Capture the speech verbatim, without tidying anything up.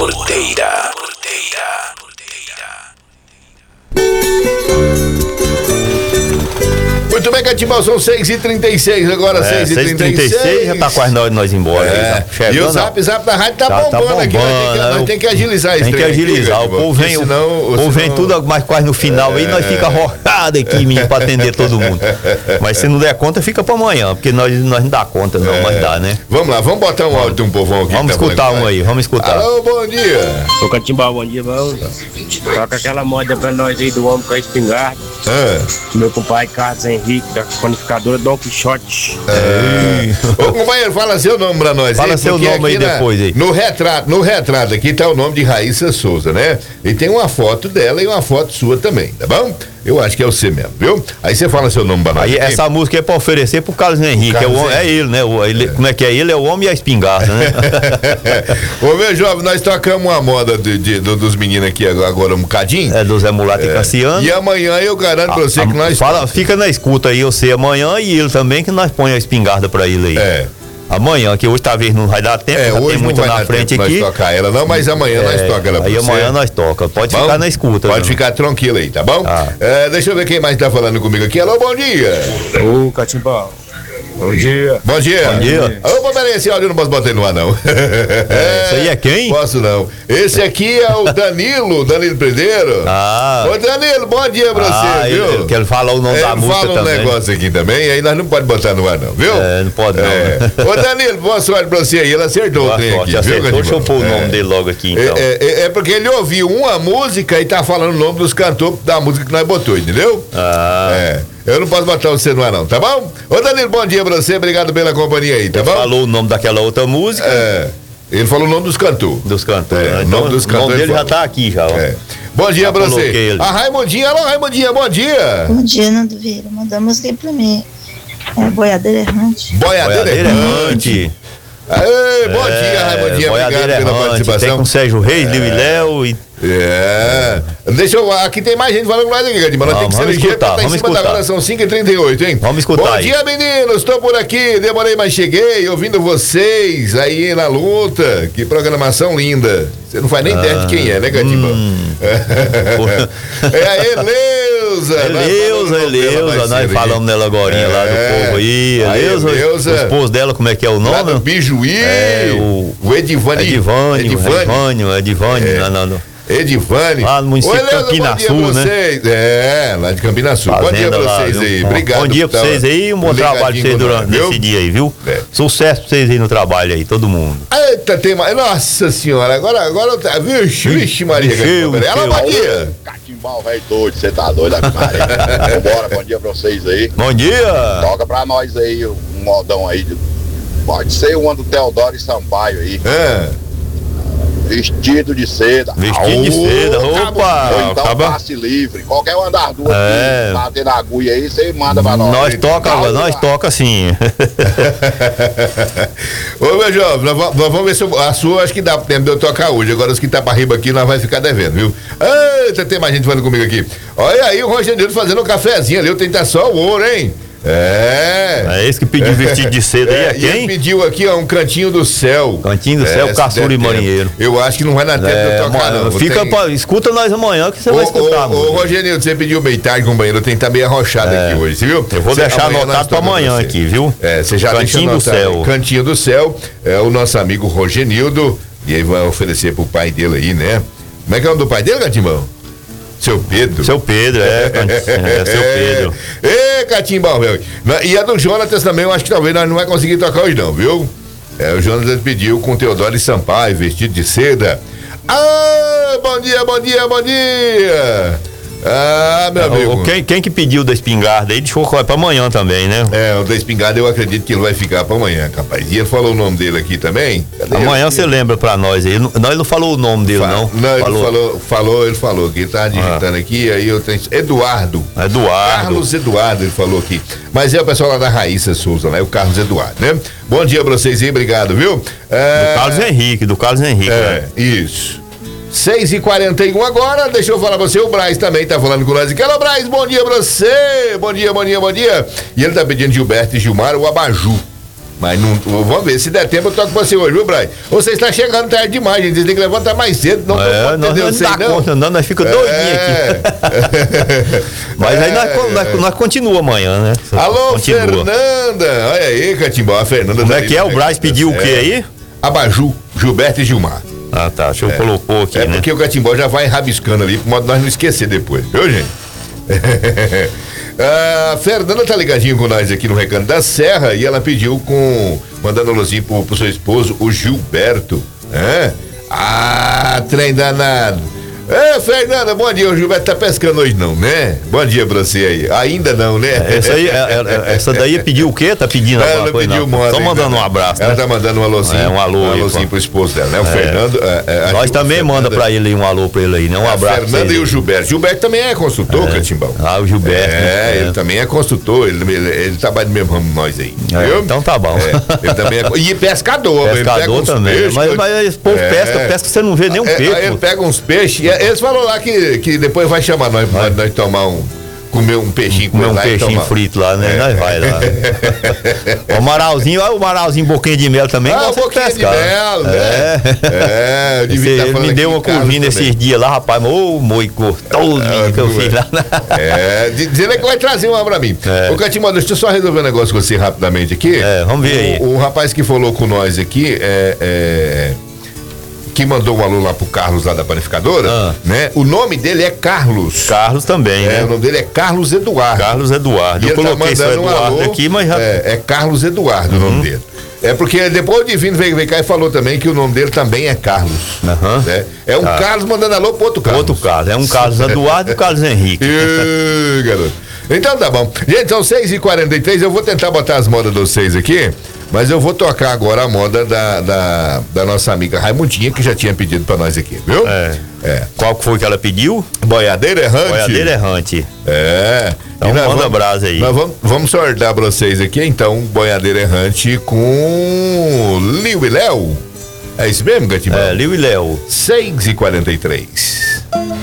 Porteira. Muito bem, Catimbau, são seis e trinta e seis agora, é, seis e trinta e seis. Já tá quase nós, nós embora. É. Aí, tá e o zap zap da rádio tá, tá bombando, tá bombando aqui. Nós tem que, nós tem que agilizar isso. Tem que agilizar. Aqui, o povo vem, senão, o povo vem senão... tudo mais quase no final é... aí, nós fica arrojado aqui, menino, pra atender todo mundo. Mas se não der conta, fica pra amanhã, porque nós, nós não dá conta, não, é... mas dá, né? Vamos lá, vamos botar um áudio de um povão aqui. Vamos tá escutar um aí, vamos escutar. Alô, bom dia. Ô, Catimbau, bom dia, vamos. Toca aquela moda pra nós aí do homem com a espingarda. É. Meu compadre Carlos Henrique, da panificadora Don Quixote. É. Ô, companheiro, fala seu nome pra nós. Fala aí, seu nome aí na, depois aí. No retrato, no retrato aqui tá o nome de Raíssa Souza, né? E tem uma foto dela e uma foto sua também, tá bom? Eu acho que é você mesmo, viu? Aí você fala seu nome pra nós. Aí aqui. Essa música é pra oferecer pro Carlos Henrique, Carlos é, o, é ele, né? O, ele, como é que é ele? É o homem e a espingarda, né? Ô, meu jovem, nós tocamos uma moda de, de, de, dos meninos aqui agora um bocadinho. É, do Zé Mulato é. e Cassiano. E amanhã eu garanto pra você a, que nós... Fala, fica na escuta aí, você amanhã e ele também, que nós põe a espingarda pra ele aí. É. Amanhã, que hoje talvez não vai dar tempo, é, já hoje tem muito não vai na dar frente tempo aqui. Nós tocar ela não, mas amanhã é, nós toca ela pra aí você. Amanhã nós toca, pode bom, ficar na escuta. Pode não. ficar tranquilo aí, tá bom? Ah. É, deixa eu ver quem mais tá falando comigo aqui. Alô, bom dia. Ô, Catimbau. Bom dia. Bom dia. Bom dia. Ô, peraí, esse áudio eu não posso botar no ar, não. É, isso aí é quem? Posso não. Esse aqui é o Danilo, Danilo Predeiro. Ah. Ô, Danilo, bom dia pra ah, você, viu? Ele, ele quer falar o nome ele da música fala um também. negócio aqui também, aí nós não podemos botar no ar, não, viu? É, não pode não. É. Ô, Danilo, boa sorte pra você aí. Ele acertou boa o trem sorte, aqui, acertou. viu, Deixa eu pôr o é. nome dele logo aqui, então. É, é, é porque ele ouviu uma música e tá falando o nome dos cantores da música que nós botou, entendeu? Ah. É. Eu não posso botar você no ar, não, tá bom? Ô, Danilo, bom dia pra você, obrigado pela companhia aí, tá ele bom? Falou o nome daquela outra música. É. Ele falou o nome dos cantores. Dos cantores. É, né? o Então, nome dos o nome cantores dele já falou. tá aqui já, ó. É. Bom dia já pra você. ele. A Raimundinha, alô, Raimundinha, bom dia. Bom dia, Nando Vieira. Manda a música aí pra mim. É Boiadeira Errante. Boiadeira, Boiadeira Errante. Errante. Aê, bom é, dia, Raimundinha, obrigado pela errante. participação. Tem com Sérgio Reis, é. Liu e Léo e... É. Deixa eu. Aqui tem mais gente falando com nós aqui, Cadimão. Nós tem que ser ligeiro pra estar em cima da hora, são cinco e trinta e oito, hein? Vamos escutar. Bom aí. dia, meninos. Estou por aqui. Demorei, mas cheguei. Ouvindo vocês aí na luta. Que programação linda. Você não faz nem ah, ideia de quem é, né, Cadimão? Hum. É a Eleusa. Eleusa, Eleusa. Nós falamos nela agora é. lá do povo aí. Eleusa. Eleusa. O esposo dela, como é que é o nome? Lá do Bijuí. É, o, o Edivani. Edivânio. Edivânio. Edivânio. É. Não, não, não. Edivane. Lá no município de Campina Sul, né? É, lá de Campina Sul. Bom dia pra vocês aí. Obrigado. Bom dia pra vocês aí e um bom trabalho pra vocês durante esse dia aí, viu? É. Sucesso pra vocês aí no trabalho aí, todo mundo. Eita, tem mais. Nossa senhora, agora, agora, vixe, vixe, Maria. Ela, bom dia. Catimbau, velho doido, você tá doido aqui, Maria. Vambora, bom dia pra vocês aí. Bom dia. Toca pra nós aí um modão aí. Pode ser uma do Teodoro e Sampaio aí. É. Vestido de seda. Vestido de seda, opa! Ou então acaba... passe livre. Qualquer uma das duas é. que bater na agulha aí, você manda pra nós. Nós toca, Calma. nós toca sim. Ô, meu jovem, nós, nós vamos ver se eu, a sua acho que dá tempo de eu tocar hoje. Agora os que tá pra riba aqui, nós vai ficar devendo, viu? Eita, tem mais gente falando comigo aqui. Olha aí o Rogério fazendo um cafezinho ali, eu tenho só o ouro, hein? É. É esse que pediu vestido de seda aí, é, é quem? Ele pediu aqui, ó, um Cantinho do Céu. Cantinho do é, Céu, Caçula e Marinheiro. Eu acho que não vai dar tempo é, de eu tocar, não. Fica tem... pra, escuta nós amanhã que você vai escutar. Ô, Rogério, você pediu meio tarde, companheiro, eu tenho que estar meio arrochado é. aqui hoje, você viu? Eu vou você, deixar anotado pra amanhã aqui, viu? É, você já Cantinho deixa do Céu. Cantinho do Céu, é o nosso amigo Rogenildo, e aí vai oferecer pro pai dele aí, né? Como é que é o nome do pai dele, Catimão? Seu Pedro. Seu Pedro, é. é seu Pedro. Ê, Catimbau, velho. E a do Jonatas também, eu acho que talvez nós não vai conseguir tocar hoje, não, viu? É, o Jonatas pediu com Teodoro e Sampaio, vestido de seda. Ah, bom dia, bom dia, bom dia. Ah, meu amigo. Quem, quem que pediu da espingarda aí, deixou pra amanhã também, né? É, o da espingarda eu acredito que ele vai ficar pra amanhã, capaz. E ele falou o nome dele aqui também. Cadê amanhã você lembra pra nós aí. Ele, nós não falou o nome dele, Fa não. Não, falou. ele falou, falou, ele falou que ele tá digitando ah. aqui, aí eu tenho. Eduardo. Eduardo. Carlos Eduardo, ele falou aqui. Mas é o pessoal lá da Raíssa Souza, né? O Carlos Eduardo, né? Bom dia pra vocês aí, obrigado, viu? É... Do Carlos Henrique, do Carlos Henrique. É, né? Isso. seis e quarenta e um agora, deixa eu falar pra você, o Braz também tá falando com nós aqui. Alô, Braz, bom dia pra você, bom dia, bom dia, bom dia. E ele tá pedindo Gilberto e Gilmar, o Abaju. Mas não, vamos ver, se der tempo eu toco pra você hoje, viu, Brian? Você está chegando tarde demais, gente. Você tem que levantar mais cedo, não é, pode nós não sei, dá não. conta, não, nós ficamos doidinhos É. aqui. Mas aí nós, É. nós, nós continua amanhã, né? Alô, Continua. Fernanda! Olha aí, Catimbó, a Fernanda. Como tá é aí, que é? O né? Braz pediu o que aí? Abaju, Gilberto e Gilmar. Ah, tá. Deixa eu colocou aqui, É né? porque o Catimbó já vai rabiscando ali, pro modo de nós não esquecer depois, viu, gente? A Fernanda tá ligadinho com nós aqui no Recanto da Serra e ela pediu com, mandando um alôzinho pro, pro seu esposo, o Gilberto. É? Ah, trem danado. É, Fernanda, bom dia. O Gilberto tá pescando hoje não, né? Bom dia pra você aí. Ainda não, né? Essa, aí, é- é- essa daí pediu o quê? Tá pedindo Ela alguma não coisa? pediu Não. moda Só ainda, mandando né? um abraço, Ela né? tá mandando um alôzinho. É, um alô Um aí, alôzinho pô. pro esposo dela, né? O Fernando. é, é, a Nós Gil- também Fernanda- manda pra ele aí um alô pra ele aí, né? Um A abraço. pra Fernanda ele. e o Gilberto. Gilberto também é construtor, Catimbão. Ah, o Gilberto. É, né? ele também é construtor, ele, ele, ele trabalha no mesmo ramo que nós aí. É, viu? então tá bom. É, ele também é. E pescador, ele pega Pescador uns também. peixes, mas, mas esse povo é. pesca, pesca que você não vê nenhum É, peixe. aí ele pô. pega uns peixes. E eles falaram lá que, que depois vai chamar nós pra nós tomar um. Comer um peixinho com Comer ele um lá e peixinho tomar. frito lá, né? É. Nós vai lá. O Maralzinho, olha o Maralzinho Boquinha de Mel também. Ah, gosta um pouquinho de pescar. mel, né? É. É, eu devia Esse- estar ele falando me deu aqui uma em casa curvinha também. nesses dias lá, rapaz. Ô, moi gostoso Ah, que eu não fiz é. lá. É, di- dizendo que vai trazer uma pra mim. É. Ô, Catimão, deixa eu só resolver um negócio com você rapidamente aqui. É, vamos ver aí. O, o rapaz que falou com nós aqui, é, é, que mandou um alô lá pro Carlos lá da panificadora, Ah. né? O nome dele é Carlos. Carlos também, É, né? o nome dele é Carlos Eduardo. Carlos Eduardo. E Eu ele tá coloquei seu mandando um Eduardo alô, aqui, mas já. É, é Carlos Eduardo o nome dele. É porque depois o Divino veio, veio cá e falou também que o nome dele também é Carlos. Aham. Né? É um Tá. Carlos mandando alô pro outro Carlos. Outro Carlos. É um Carlos Eduardo e o Carlos Henrique. Ih, garoto. Então tá bom. Gente, são seis e quarenta e três. Eu vou tentar botar as modas de vocês aqui, mas eu vou tocar agora a moda da, da, da nossa amiga Raimundinha, que já tinha pedido pra nós aqui, viu? É. É. Qual que foi que ela pediu? Boiadeira errante. Boiadeira errante. É. Então E nós manda vamos- brasa aí. Nós vamos, vamos sortear pra vocês aqui, então, Boiadeira errante com Liu e Léo. É isso mesmo, Gatimão? É, Liu e Léo. seis e quarenta e três.